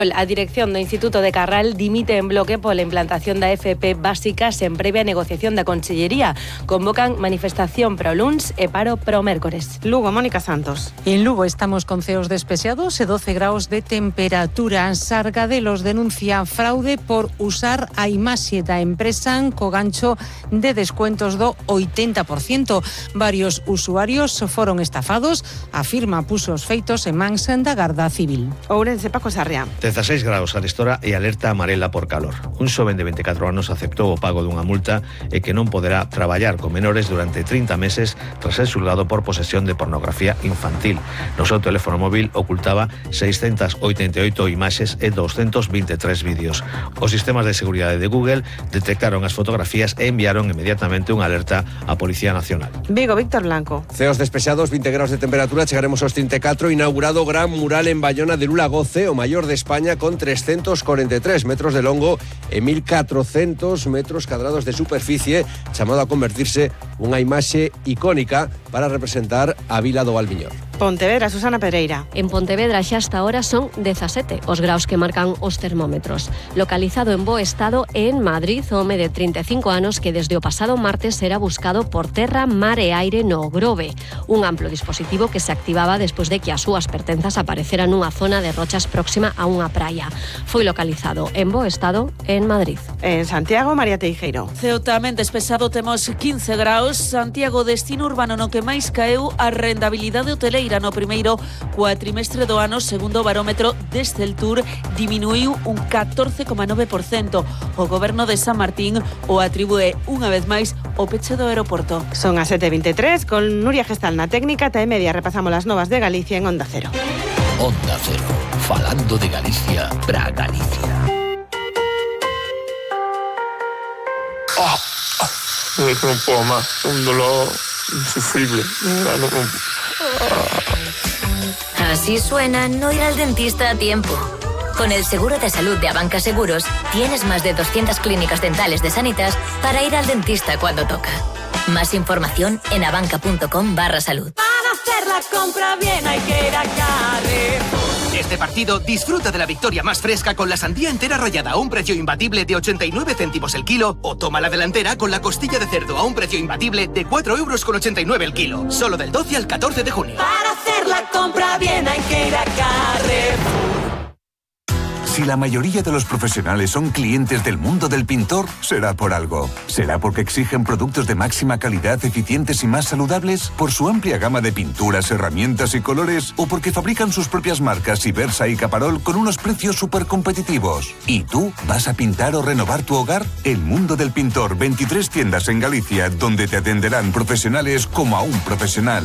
A dirección do Instituto de Carral dimite en bloque pola implantación da FP básica sen previa negociación da Consellería. Convocan manifestación pro luns e paro pro mércores. Lugo, Mónica Santos. En Lugo estamos con ceos despejados e 12 graus de temperatura. Sargadelos denuncia fraude por usar a imaxe da empresa co gancho de descuentos do 80%. Varios usuarios foron estafados. A firma puso os feitos en mans da Garda Civil. Ourense, Paco Sarria. 16 graus arestora e alerta amarela por calor. Un xoven de 24 anos aceptou o pago dunha multa e que non poderá traballar con menores durante 30 meses tras ser xulgado por posesión de pornografía infantil. No seu teléfono móvil ocultaba 688 imaxes e 223 vídeos. Os sistemas de seguridade de Google detectaron as fotografías e enviaron inmediatamente unha alerta á Policía Nacional. Vigo, Víctor Blanco. Ceos despexados, 20 graus de temperatura, chegaremos aos 34, inaugurado gran mural en Bayona de Lula Goce, o maior de España, con 343 metros de longo e 1.400 metros cuadrados de superficie, chamado a convertirse unha imaxe icónica para representar a Vila do Valmiñor. Pontevedra, Susana Pereira. En Pontevedra xa hasta ahora son 17 os graus que marcan os termómetros. Localizado en bo estado en Madrid, o home de 35 anos que desde o pasado martes era buscado por terra, mar e aire no Grove. Un amplo dispositivo que se activaba despois de que as súas pertenzas apareceran nunha zona de rochas próxima a unha praia. Foi localizado en bo estado en Madrid. En Santiago, María Teijeiro. Ceo tamén despexado, temos 15 graus. Santiago, destino urbano no que máis caeu a rentabilidade hoteleira no primeiro cuatrimestre do ano, segundo o barómetro desde el Tour, diminuiu un 14,9%. O goberno de San Martín o atribúe unha vez máis o peche do aeroporto. Son as 7:23, con Nuria Gestal na técnica, e media repasamos as novas de Galicia en Onda Cero. Onda Cero, falando de Galicia pra Galicia. No puedo más, un dolor insufrible. Así suena no ir al dentista a tiempo. Con el seguro de salud de Abanca Seguros, tienes más de 200 clínicas dentales de Sanitas para ir al dentista cuando toca. Más información en abanca.com/salud. Para hacer la compra bien hay que ir a Carrefour. Este partido disfruta de la victoria más fresca con la sandía entera rallada a un precio imbatible de 89 céntimos el kilo, o toma la delantera con la costilla de cerdo a un precio imbatible de 4,89 € el kilo. Solo del 12 al 14 de junio. Para hacer la compra bien hay que ir a Carrefour. Si la mayoría de los profesionales son clientes del mundo del pintor, será por algo. ¿Será porque exigen productos de máxima calidad, eficientes y más saludables? ¿Por su amplia gama de pinturas, herramientas y colores? ¿O porque fabrican sus propias marcas Ibersa y Caparol con unos precios súper competitivos? ¿Y tú vas a pintar o renovar tu hogar? El mundo del pintor, 23 tiendas en Galicia, donde te atenderán profesionales como a un profesional.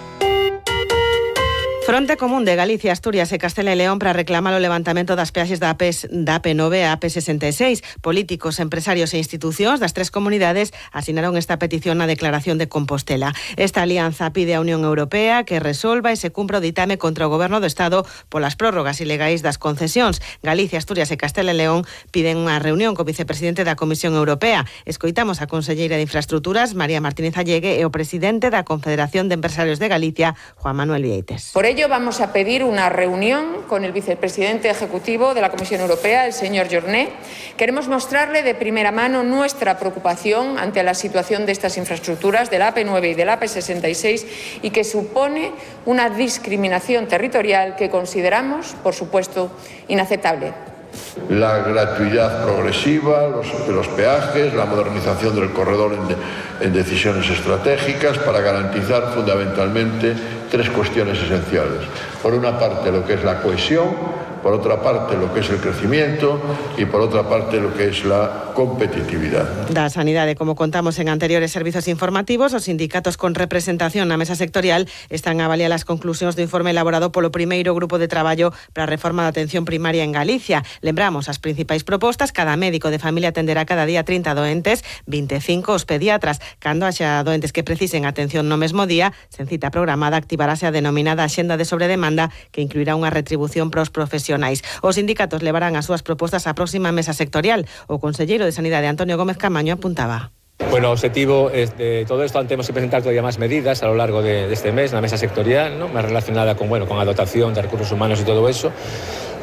Fronte Común de Galicia, Asturias e Castela e León para reclamar o levantamento das peaxes da AP9 a AP66. Políticos, empresarios e institucións das tres comunidades asinaron esta petición na declaración de Compostela. Esta alianza pide á Unión Europea que resolva e se cumpra o ditame contra o Goberno do Estado polas prórrogas ilegais das concesións. Galicia, Asturias e Castela e León piden unha reunión co vicepresidente da Comisión Europea. Escoitamos a conselleira de Infraestructuras, María Martínez Allegue, e o presidente da Confederación de Empresarios de Galicia, Juan Manuel Vieites. Por ello vamos a pedir una reunión con el vicepresidente ejecutivo de la Comisión Europea, el señor Jornet. Queremos mostrarle de primera mano nuestra preocupación ante la situación de estas infraestructuras, de la AP9 y de la AP66, y que supone una discriminación territorial que consideramos, por supuesto, inaceptable. La gratuidad progresiva de los peajes, la modernización del corredor en decisiones estratégicas para garantizar fundamentalmente tres cuestiones esenciales. Por una parte, lo que es la cohesión, por otra parte, lo que es el crecimiento y por otra parte, lo que es la competitividad. Da Sanidade, como contamos en anteriores servizos informativos, os sindicatos con representación na mesa sectorial están a avaliar as conclusións do informe elaborado polo primeiro grupo de traballo para a reforma da atención primaria en Galicia. Lembramos as principais propostas: cada médico de familia atenderá cada día 30 doentes, 25 os pediatras. Cando haxa doentes que precisen atención no mesmo día, sen cita programada, activarase a denominada axenda de sobredemanda, que incluirá unha retribución para os profesionais. Os sindicatos levarán as súas propostas á próxima mesa sectorial. O conselleiro de Sanidade, Antonio Gómez Camaño, apuntaba. Bueno, o objetivo de todo esto, temos que presentar todavía máis medidas a lo largo de este mes na mesa sectorial, ¿no? Máis relacionada con a dotación de recursos humanos e todo eso.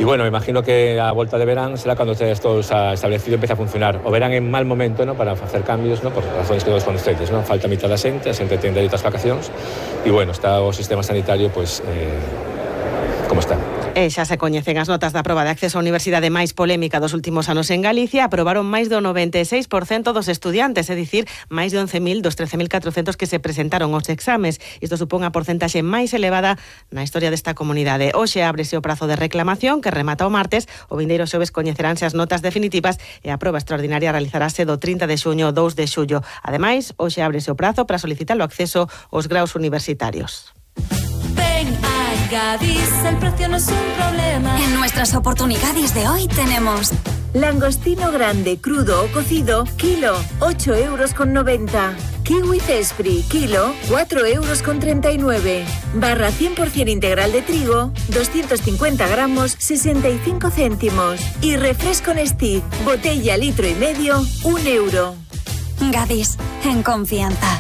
Y bueno, me imagino que a volta de verán será cuando esto establecido empiece a funcionar. O verán en mal momento, ¿no?, para hacer cambios, ¿no?, por razones que todos conocedes, ¿no? Falta mitad da xente, a xente ten dereito ás vacacións e, bueno, está o sistema sanitario, pois, como está. Xa se coñecen as notas da proba de acceso á universidade máis polémica dos últimos anos en Galicia. Aprobaron máis do 96% dos estudiantes, é dicir, máis de 11.000 dos 13.400 que se presentaron aos exames. Isto supón a porcentaxe máis elevada na historia desta comunidade. Hoxe ábrese o prazo de reclamación, que remata o martes. O vindeiro xoves coñeceránse as notas definitivas e a proba extraordinaria realizarase do 30 de xuño ao 2 de xullo. Ademais, hoxe ábrese o prazo para solicitar o acceso aos graus universitarios. Ven a Gadis, el precio no es un problema. En nuestras oportunidades de hoy tenemos langostino grande, crudo o cocido, kilo, 8,90 €. Kiwi Cespri, kilo, 4,39 €. Barra 100% integral de trigo, 250 gramos, 65 céntimos. Y refresco Nestea, botella 1,5 litros, 1 €. Gadis, en confianza.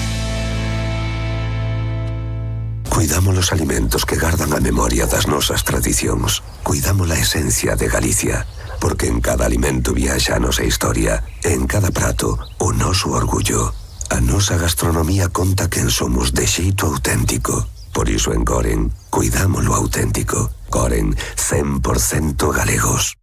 Cuidamos los alimentos que gardan a memoria das nosas tradicións. Cuidamos la esencia de Galicia, porque en cada alimento viaxa a nosa historia, e en cada prato o noso orgullo. A nosa gastronomía conta quen somos de xeito auténtico. Por iso en Coren, cuidamos lo auténtico. Coren, 100% galegos.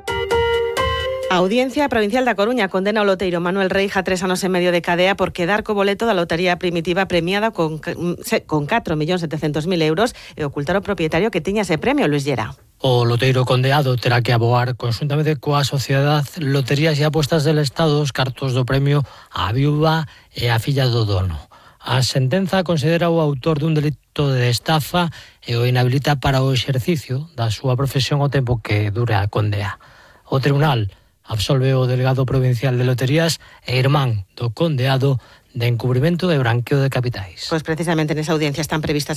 A Audiencia Provincial da Coruña condena o loteiro Manuel Reija a 3 anos e medio de cadea por quedar co boleto da lotería primitiva premiada con 4.700.000 € e ocultar o propietario que tiña ese premio, Luis Llera. O loteiro condeado terá que aboar conxuntamente coa Sociedade Loterías e Apuestas del Estado os cartos do premio á viúva e á filla do dono. A sentenza considera o autor dun delito de estafa e o inhabilita para o exercicio da súa profesión o tempo que dure a condea. O tribunal absolve o delegado provincial de loterías e irmán do condeado de encubrimento e branqueo de capitais. Pois precisamente nesa audiencia están previstos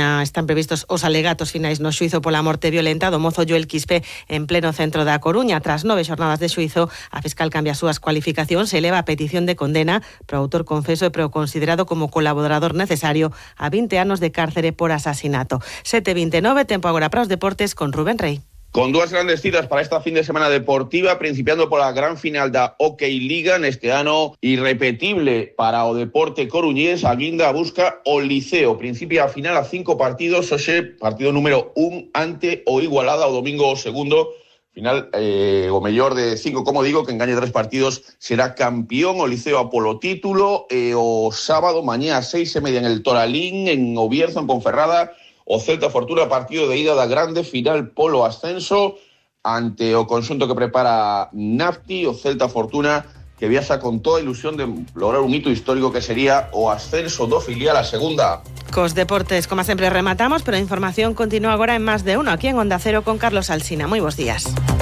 os alegatos finais no xuizo pola morte violenta do mozo Joel Quispe en pleno centro da Coruña. Tras 9 xornadas de xuizo, a fiscal cambia as súas cualificacións e eleva a petición de condena pro autor confeso e pro considerado como colaborador necesario a 20 anos de cárcere por asasinato. 7:29, tempo agora para os deportes con Rubén Rey. Con dúas grandes citas para esta fin de semana deportiva, principiando pola gran final da Hockey Liga neste ano irrepetible para o deporte coruñés. A Guinda busca o Liceo. Principia a final a 5 partidos, hoxe partido número 1 ante o Igualada, o domingo o segundo. Final, o mellor de 5, como digo, que engañe 3 partidos será campeón o Liceo a polo título. E o sábado, mañá a 6:30 en el Toralín, en Obierzo, en Ponferrada, o Celta Fortuna, partido de ida da grande final polo ascenso ante o conxunto que prepara Nafti. O Celta Fortuna que viaxa con toda a ilusión de lograr un hito histórico que sería o ascenso do filial a segunda. Cos deportes, como sempre, rematamos, pero a información continúa agora en Más de Uno, aquí en Onda Cero con Carlos Alsina. Moi bons días.